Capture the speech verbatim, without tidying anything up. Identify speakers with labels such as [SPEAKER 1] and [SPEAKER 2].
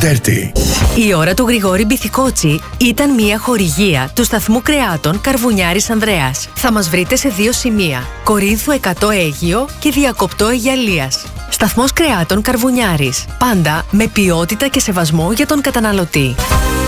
[SPEAKER 1] Dirty.
[SPEAKER 2] Η ώρα του Γρηγόρη Μπιθικότσι ήταν μια χορηγία του σταθμού κρεάτων Καρβουνιάρης Ανδρέας. Θα μας βρείτε σε δύο σημεία: Κορίνθου εκατό Αίγυο και Διακοπτό Αιγιαλίας. Σταθμός κρεάτων Καρβουνιάρης. Πάντα με ποιότητα και σεβασμό για τον καταναλωτή.